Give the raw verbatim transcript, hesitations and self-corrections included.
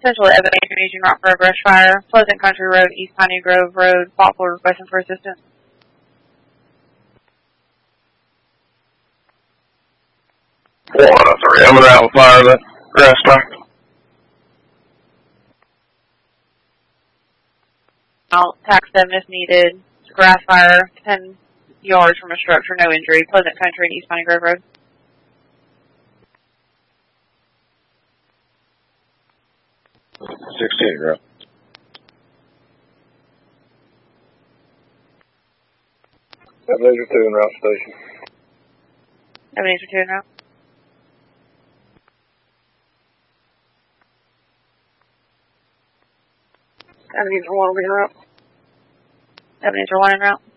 Central Evidence Community route for a brush fire. Pleasant Country Road, East Piney Grove Road, Poplar requesting for assistance. One oh three, I'm out with fire that grass tank. Out, tax seven if needed. Grass fire, ten yards from a structure, no injury. Pleasant Country and East Piney Grove Road. Sixteen, right? Ebenezer two en route station. Ebenezer two en route. Ebenezer one will be en route. Ebenezer one en route.